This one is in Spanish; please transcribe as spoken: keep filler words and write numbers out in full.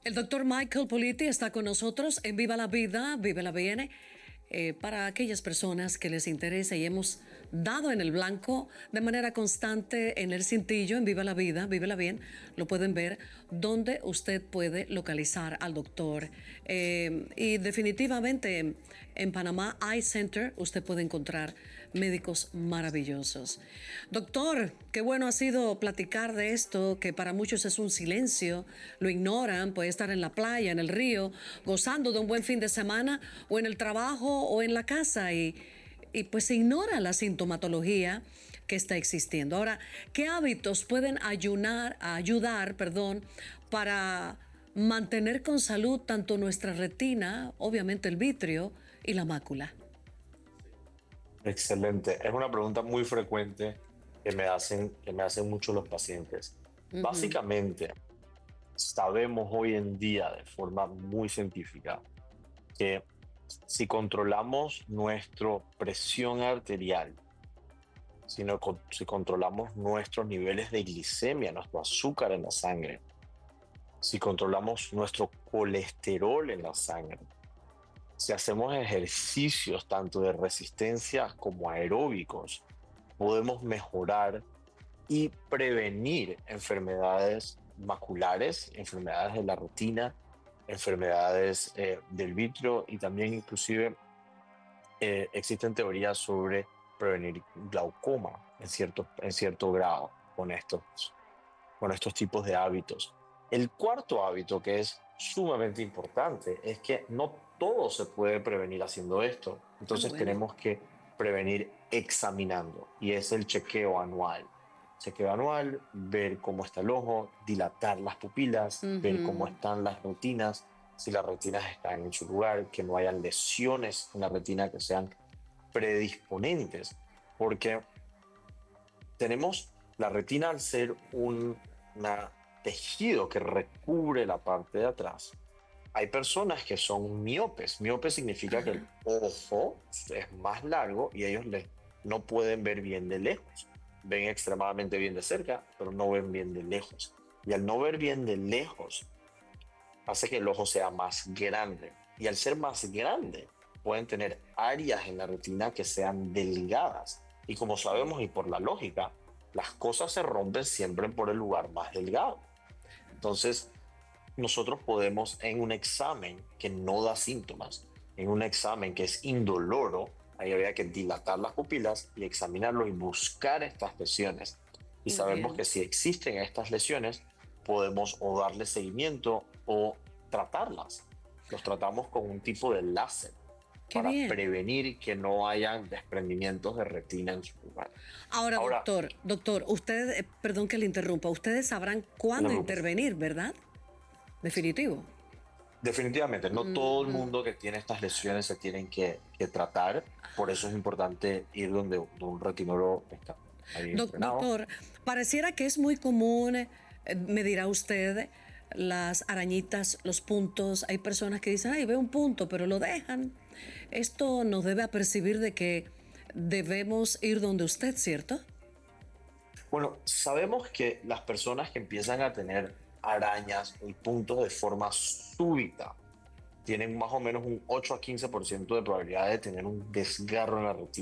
El doctor Michael Politi está con nosotros en Viva la Vida, Vive la Bien, eh, para aquellas personas que les interesa, y hemos dado en el blanco de manera constante en el cintillo, en Viva la Vida, Vive la Bien, lo pueden ver, donde usted puede localizar al doctor. Eh, y definitivamente en Panamá Eye Center usted puede encontrar médicos maravillosos. Doctor, qué bueno ha sido platicar de esto, que para muchos es un silencio, lo ignoran, puede estar en la playa, en el río, gozando de un buen fin de semana, o en el trabajo, o en la casa, y, y pues se ignora la sintomatología que está existiendo. Ahora, ¿qué hábitos pueden ayunar, ayudar, perdón, para mantener con salud tanto nuestra retina, obviamente el vitrio, y la mácula? Excelente. Es una pregunta muy frecuente que me hacen, que me hacen mucho los pacientes. Ujú. Básicamente, sabemos hoy en día de forma muy científica que si controlamos nuestra presión arterial, si, no- si controlamos nuestros niveles de glicemia, nuestro azúcar en la sangre, si controlamos nuestro colesterol en la sangre, si hacemos ejercicios tanto de resistencia como aeróbicos, podemos mejorar y prevenir enfermedades maculares, enfermedades de la retina, enfermedades eh, del vitrio, y también inclusive eh, existen teorías sobre prevenir glaucoma en cierto, en cierto grado con estos, con estos tipos de hábitos. El cuarto hábito, que es sumamente importante, es que no todo se puede prevenir haciendo esto. Ah, Entonces bueno. tenemos que prevenir examinando, y es el chequeo anual. Chequeo anual, ver cómo está el ojo, dilatar las pupilas, ver cómo Ujú. están las retinas, si las retinas están en su lugar, que no hayan lesiones en la retina que sean predisponentes, porque tenemos la retina al ser un una tejido que recubre la parte de atrás. Hay personas que son miopes. Miope significa que el Ajá. ojo es más largo y ellos le, no pueden ver bien de lejos. Ven extremadamente bien de cerca, pero no ven bien de lejos. Y al no ver bien de lejos, hace que el ojo sea más grande. Y al ser más grande, pueden tener áreas en la retina que sean delgadas. Y como sabemos y por la lógica, las cosas se rompen siempre por el lugar más delgado. Entonces, nosotros podemos en un examen que no da síntomas, en un examen que es indoloro, ahí habría que dilatar las pupilas y examinarlo y buscar estas lesiones. Y sabemos Bien. que si existen estas lesiones, podemos o darle seguimiento o tratarlas. Los tratamos con un tipo de láser Qué para bien. prevenir que no hayan desprendimientos de retina en su lugar. Ahora, Ahora, doctor, doctor, usted, eh, perdón que le interrumpa, ustedes sabrán no te cuándo preocupes. intervenir, ¿verdad? Definitivo. Definitivamente, no todo el Ujú. mundo que tiene estas lesiones se tienen que, que tratar. Por eso es importante ir donde, donde un retinólogo está bien Doc- entrenado. doctor, pareciera que es muy común, eh, me dirá usted, las arañitas, los puntos. Hay personas que dicen, ay, veo un punto, pero lo dejan. Esto nos debe apercibir de que debemos ir donde usted, ¿cierto? Bueno, sabemos que las personas que empiezan a tener arañas y puntos de forma súbita tienen más o menos un ocho a quince por ciento de probabilidad de tener un desgarro en la retina.